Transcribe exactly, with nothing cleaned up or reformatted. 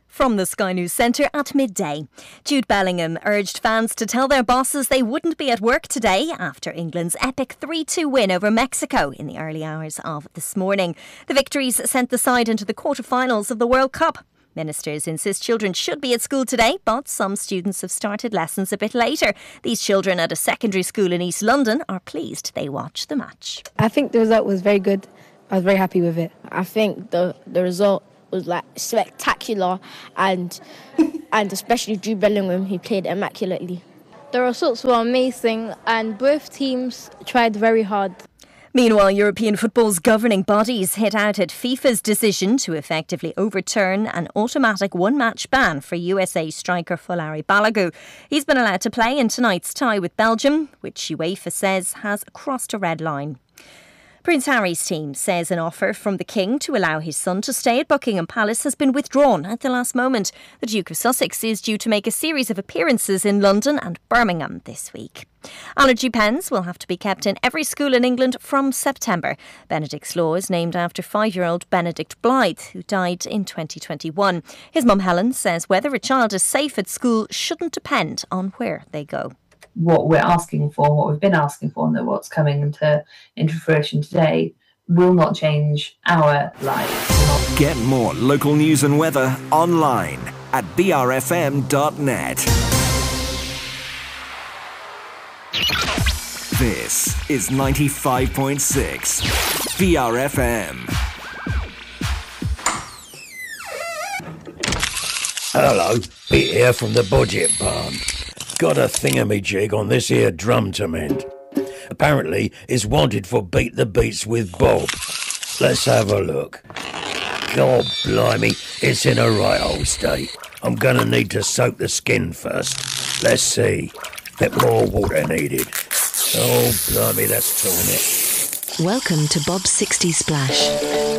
From the Sky News Centre at midday, Jude Bellingham urged fans to tell their bosses they wouldn't be at work today after England's epic three two win over Mexico in the early hours of this morning. The victories sent the side into the quarter-finals of the World Cup. Ministers insist children should be at school today, but some students have started lessons a bit later. These children at a secondary school in East London are pleased they watched the match. I think the result was very good. I was very happy with it. I think the the result was like spectacular, and and especially Jude Bellingham, he played immaculately. The results were amazing and both teams tried very hard. Meanwhile, European football's governing bodies hit out at FIFA's decision to effectively overturn an automatic one-match ban for U S A striker Folari Balogun. He's been allowed to play in tonight's tie with Belgium, which UEFA says has crossed a red line. Prince Harry's team says an offer from the King to allow his son to stay at Buckingham Palace has been withdrawn at the last moment. The Duke of Sussex is due to make a series of appearances in London and Birmingham this week. Allergy pens will have to be kept in every school in England from September. Benedict's Law is named after five-year-old Benedict Blythe, who died in twenty twenty-one. His mum Helen says whether a child is safe at school shouldn't depend on where they go. What we're asking for, what we've been asking for, and what's coming into, into fruition today will not change our lives. Get more local news and weather online at b r f m dot net. This is ninety-five point six B R F M. Hello, Pete here from the Budget Barn. Got a thingamajig on this here drum to mend. Apparently, it's wanted for Beat the Beats with Bob. Let's have a look. God blimey, it's in a right old state. I'm gonna need to soak the skin first. Let's see. Bit more water needed. Oh blimey, that's torn it. Welcome to Bob's sixty Splash.